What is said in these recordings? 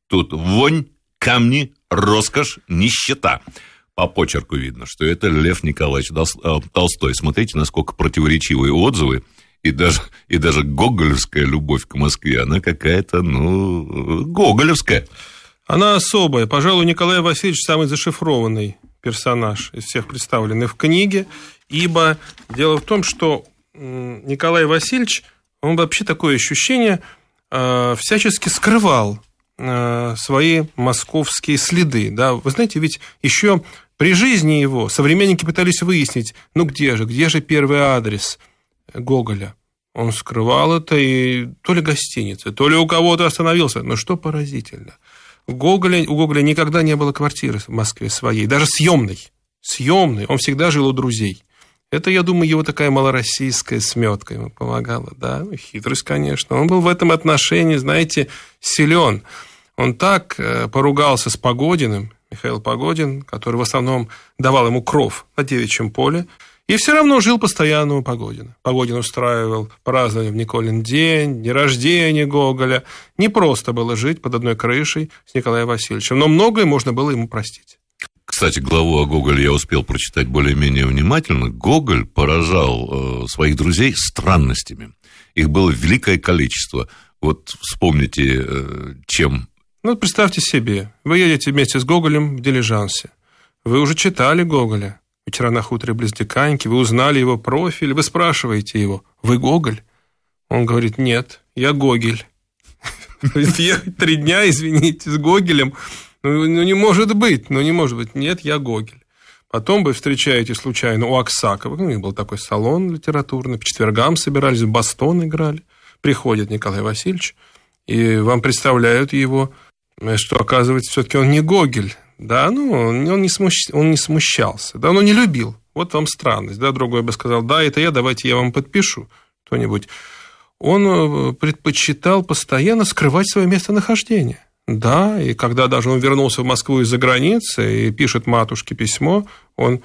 Тут вонь, камни, роскошь, нищета. По почерку видно, что это Лев Николаевич Толстой. Смотрите, насколько противоречивые отзывы. И даже гоголевская любовь к Москве, она какая-то, гоголевская. Она особая. Пожалуй, Николай Васильевич самый зашифрованный персонаж из всех представленных в книге, ибо дело в том, что Николай Васильевич, он вообще такое ощущение всячески скрывал свои московские следы. Да? Вы знаете, ведь еще при жизни его современники пытались выяснить, где же первый адрес Гоголя. Он скрывал это, и то ли гостиница, то ли у кого-то остановился. Но что поразительно, у Гоголя никогда не было квартиры в Москве своей, даже съемной. Он всегда жил у друзей. Это, я думаю, его такая малороссийская сметка ему помогала. Да, хитрость, конечно. Он был в этом отношении, знаете, силен. Он так поругался с Погодиным, Михаил Погодин, который в основном давал ему кров на Девичьем поле, и все равно жил постоянно у Погодина. Погодин устраивал празднование в Николин день, день рождения Гоголя. Не просто было жить под одной крышей с Николаем Васильевичем, но многое можно было ему простить. Кстати, главу о Гоголе я успел прочитать более-менее внимательно. Гоголь поражал своих друзей странностями. Их было великое количество. Вот вспомните, чем... Представьте себе, вы едете вместе с Гоголем в дилижансе. Вы уже читали Гоголя «Вечера на хуторе близ Диканьки», вы узнали его профиль, вы спрашиваете его: «Вы Гоголь?» Он говорит: «Нет, я Гогель». Ехать 3 дня, извините, с Гогелем, не может быть. Нет, я Гогель. Потом вы встречаете случайно у Аксакова, у них был такой салон литературный, по четвергам собирались, в бастон играли. Приходит Николай Васильевич, и вам представляют его, что, оказывается, все-таки он не Гогель. Да, он не смущался, да, он не любил. Вот вам странность, да, другой бы сказал: да, это я, давайте я вам подпишу кто-нибудь. Он предпочитал постоянно скрывать свое местонахождение. Да, и когда даже он вернулся в Москву из-за границы и пишет матушке письмо, он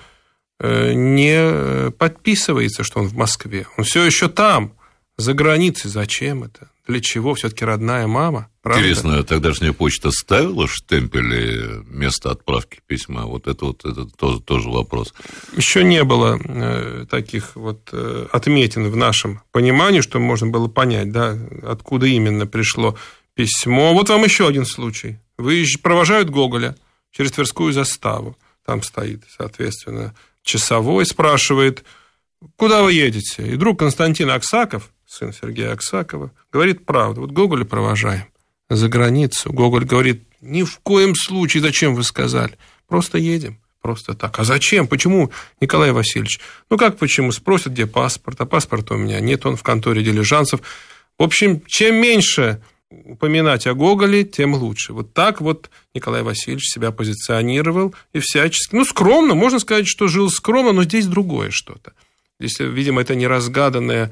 не подписывается, что он в Москве. Он все еще там, за границей. Зачем это? Для чего? Все-таки родная мама. Правда? Интересно, тогдашняя почта ставила штемпели место отправки письма? Вот это тоже вопрос. Еще не было таких отметин в нашем понимании, что можно было понять, да, откуда именно пришло письмо. Вот вам еще один случай. Провожают Гоголя через Тверскую заставу. Там стоит, соответственно, часовой, спрашивает: куда вы едете? И друг Константин Аксаков, сын Сергея Аксакова, говорит правду: вот Гоголя провожаем за границу. Гоголь говорит: ни в коем случае, зачем вы сказали? Просто едем, просто так. А зачем? Почему, Николай Васильевич? Как почему? Спросят, где паспорт, а паспорта у меня нет, он в конторе дилижансов. В общем, чем меньше упоминать о Гоголе, тем лучше. Вот так вот Николай Васильевич себя позиционировал и всячески, скромно, можно сказать, что жил скромно, но здесь другое что-то. Здесь, видимо, это неразгаданная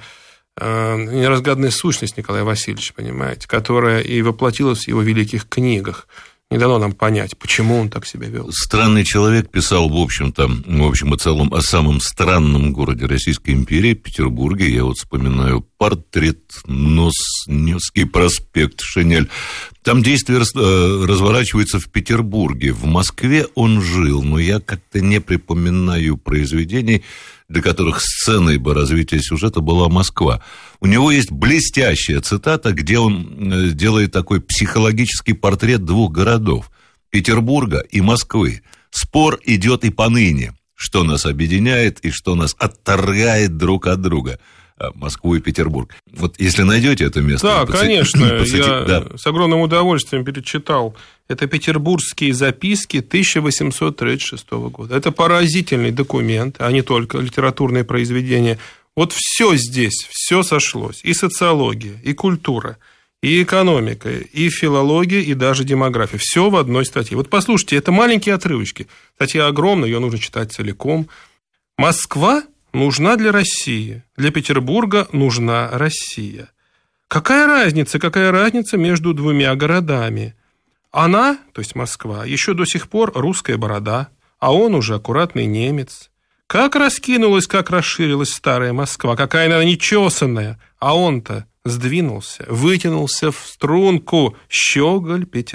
сущность Николая Васильевича, понимаете, которая и воплотилась в его великих книгах. Не дано нам понять, почему он так себя вел. Странный человек писал, в общем и целом, о самом странном городе Российской империи, Петербурге. Я вспоминаю портрет, Невский проспект, Шинель. Там действие разворачивается в Петербурге. В Москве он жил, но я как-то не припоминаю произведений, для которых сценой бы развития сюжета была Москва. У него есть блестящая цитата, где он делает такой психологический портрет 2 городов – Петербурга и Москвы. Спор идет и поныне, что нас объединяет и что нас отторгает друг от друга. Москву и Петербург. Вот если найдете это место... Да, конечно, я с огромным удовольствием перечитал. Это «Петербургские записки» 1836 года. Это поразительный документ, а не только литературное произведение. Вот все здесь, все сошлось. И социология, и культура, и экономика, и филология, и даже демография. Все в одной статье. Вот послушайте, это маленькие отрывочки. Статья огромная, ее нужно читать целиком. Москва нужна для России. Для Петербурга нужна Россия. Какая разница между 2 городами? Она, то есть Москва, еще до сих пор русская борода, а он уже аккуратный немец. Как раскинулась, как расширилась старая Москва, какая она нечесанная, а он-то сдвинулся, вытянулся в струнку. Щеголь, Петербург.